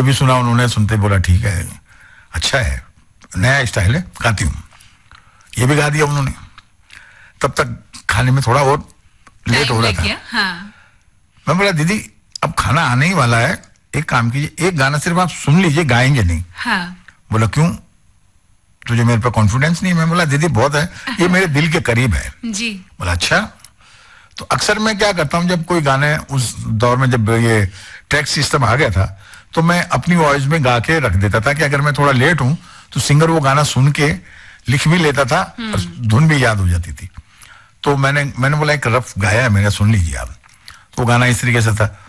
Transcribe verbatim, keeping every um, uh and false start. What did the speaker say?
जब भी सुना उन्होंने, सुनते बोला ठीक है, अच्छा है, नया स्टाइल है, गाती हूँ। ये भी गा दिया उन्होंने। तब तक खाने में थोड़ा और लेट हो रहा था। हाँ। मैं बोला दीदी अब खाना आने ही वाला है, एक काम कीजिए, एक गाना सिर्फ आप सुन लीजिए, गाएंगे नहीं। हाँ। बोला क्यों, तुझे मेरे पे कॉन्फिडेंस नहीं? मैं बोला दीदी बहुत है, ये मेरे दिल के करीब है जी। बोला अच्छा। तो अक्सर मैं क्या करता हूँ, जब कोई गाने, उस दौर में जब ये ट्रैक सिस्टम आ गया था, तो मैं अपनी वॉइस में गा के रख देता था कि अगर मैं थोड़ा लेट हूं तो सिंगर वो गाना सुन के लिख भी लेता था और धुन भी याद हो जाती थी। तो मैंने मैंने बोला एक रफ गाया है मैंने, सुन लीजिए आप। तो गाना इस तरीके से था,